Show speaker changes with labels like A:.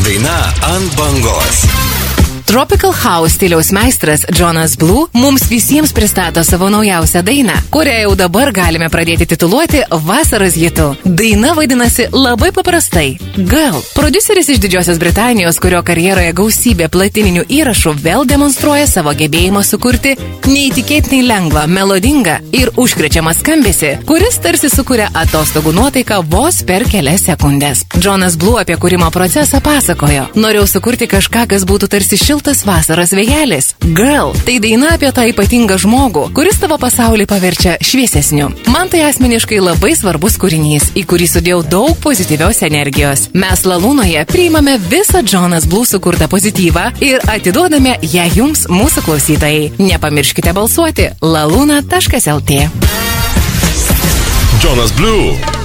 A: daina ant bangos.
B: Tropical House stiliaus meistras Jonas Blue mums visiems pristato savo naujausią dainą, kurią jau dabar galime pradėti tituluoti vasaros hitu. Daina vadinasi labai paprastai – Girl. Prodiuseris iš Didžiosios Britanijos, kurio karjeroje gausybė platininių įrašų, vėl demonstruoja savo gebėjimą sukurti neįtikėtinai lengvą, melodingą ir užkrečiamą skambesį, kuris tarsi sukuria atostogų nuotaiką vos per kelias sekundės. Jonas Blue apie kūrimo procesą pasakojo: norėjau sukurti kažką, kas būtų tarsi šiltas vasaros vėjelis. Girl – tai daina apie tą ypatingą žmogų, kuris tavo pasaulį paverčia šviesesniu. Man tai asmeniškai labai svarbus kūrinys, į kurį sudėjau daug pozityvios energijos. Mes Lalūnoje priimame visą Jonas Blue sukurtą pozityvą ir atiduodame ją jums, mūsų klausytojai. Nepamirškite balsuoti laluna.lt.
A: Jonas Blue